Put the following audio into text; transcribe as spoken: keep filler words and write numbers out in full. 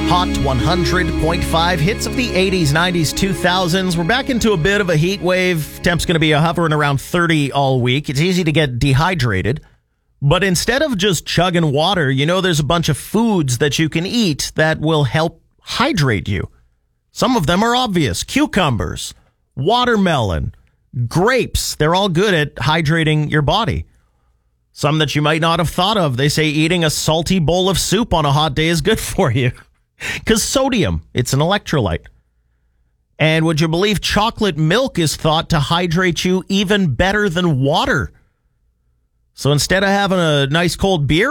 Hot one hundred point five hits of the eighties, nineties, two thousands. We're back into a bit of a heat wave. Temp's going to be hovering around thirty all week. It's easy to get dehydrated. But instead of just chugging water, you know, there's a bunch of foods that you can eat that will help hydrate you. Some of them are obvious. Cucumbers, watermelon, grapes. They're all good at hydrating your body. Some that you might not have thought of. They say eating a salty bowl of soup on a hot day is good for you. Because sodium, it's an electrolyte. And would you believe chocolate milk is thought to hydrate you even better than water? So instead of having a nice cold beer,